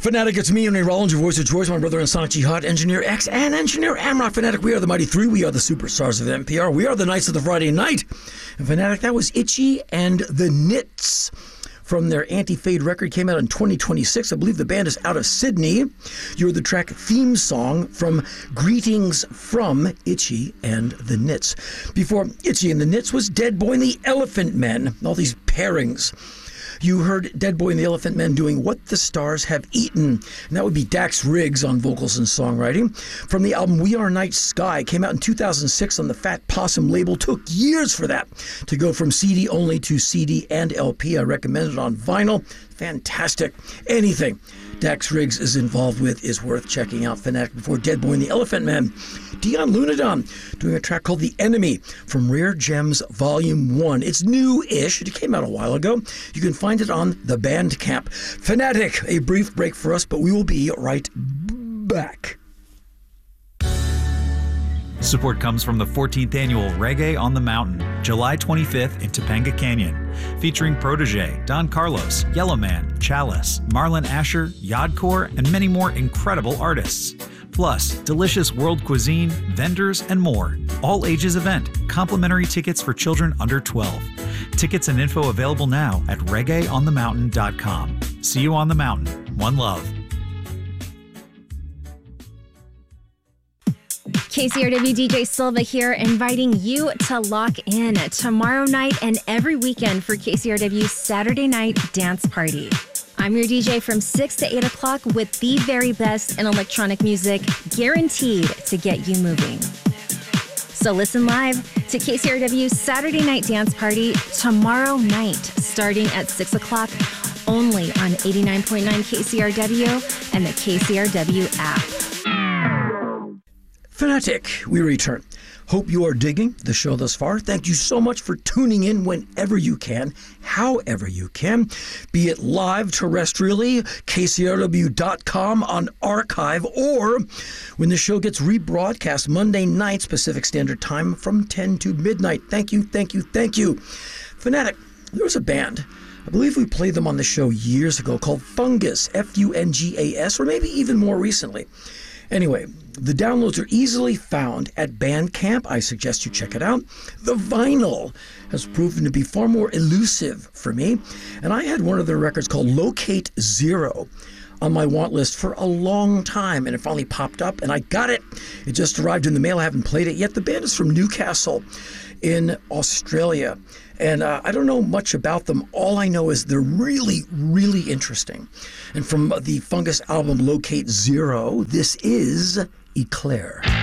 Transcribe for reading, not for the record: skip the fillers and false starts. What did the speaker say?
Fanatic, it's me, Henry Rollins, your voice of choice, my brother and Sonic Jihad, Engineer X, and Engineer Amrock. Fanatic, we are the Mighty Three. We are the superstars of NPR. We are the Knights of the Friday Night. And Fanatic, that was Itchy and the Knits from their Anti-Fade record. Came out in 2026. I believe the band is out of Sydney. You're the track theme song from Greetings from Itchy and the Knits. Before Itchy and the Knits was Dead Boy and the Elephant Men. All these pairings. You heard Dead Boy and the Elephant Men doing What the Stars Have Eaten. And that would be Dax Riggs on vocals and songwriting. From the album We Are Night Sky, came out in 2006 on the Fat Possum label. Took years for that to go from CD only to CD and LP. I recommend it on vinyl. Fantastic. Anything Dax Riggs is involved with is worth checking out. Fanatic before Dead Boy and the Elephant Men. Dion Lunadon doing a track called The Enemy from Rare Gems Volume 1. It's new-ish. It came out a while ago. You can find it on the Bandcamp. Fanatic, a brief break for us, but we will be right back. Support comes from the 14th Annual Reggae on the Mountain, July 25th in Topanga Canyon, featuring Protege, Don Carlos, Yellowman, Chalice, Marlon Asher, Yodcore, and many more incredible artists. Plus, delicious world cuisine, vendors, and more. All ages event. Complimentary tickets for children under 12. Tickets and info available now at reggaeonthemountain.com. See you on the mountain. One love. KCRW DJ Silva here, inviting you to lock in tomorrow night and every weekend for KCRW's Saturday Night Dance Party. I'm your DJ from 6 to 8 o'clock with the very best in electronic music, guaranteed to get you moving. So listen live to KCRW's Saturday Night Dance Party tomorrow night, starting at 6 o'clock, only on 89.9 KCRW and the KCRW app. Fanatic, we return. Hope you are digging the show thus far. Thank you so much for tuning in whenever you can, however you can, be it live terrestrially, kcrw.com on archive, or when the show gets rebroadcast Monday nights Pacific Standard Time from 10 to midnight. Thank you, thank you, thank you. Fanatic, there was a band, I believe we played them on the show years ago, called Fungus, Fungas, or maybe even more recently. Anyway, the downloads are easily found at Bandcamp. I suggest you check it out. The vinyl has proven to be far more elusive for me, and I had one of their records called Locate Zero on my want list for a long time, and it finally popped up, and I got it. It just arrived in the mail. I haven't played it yet. The band is from Newcastle in Australia, and I don't know much about them. All I know is they're really, really interesting. And from the Fungus album Locate Zero, this is Eclair.